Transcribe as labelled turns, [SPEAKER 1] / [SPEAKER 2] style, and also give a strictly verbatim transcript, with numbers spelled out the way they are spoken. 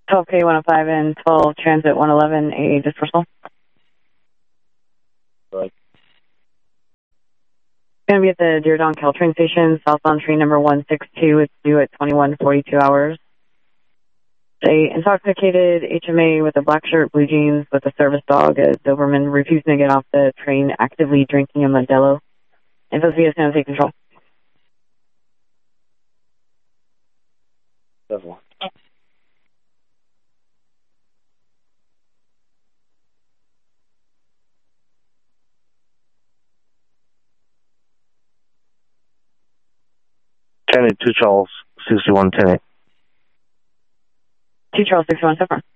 [SPEAKER 1] twelve K one oh five and twelve Transit one eleven, a dispersal.
[SPEAKER 2] Right.
[SPEAKER 1] Going to be at the Diridon Caltrain station, southbound train number one six two. It's due at twenty-one forty-two hours. A intoxicated H M A with a black shirt, blue jeans, with a service dog, a Doberman, refusing to get off the train, actively drinking a Modelo. Info V is going to take control.
[SPEAKER 2] Level. Ten eight, two Charles, sixty-one, ten eight.
[SPEAKER 1] two Charles, sixty-one, so far.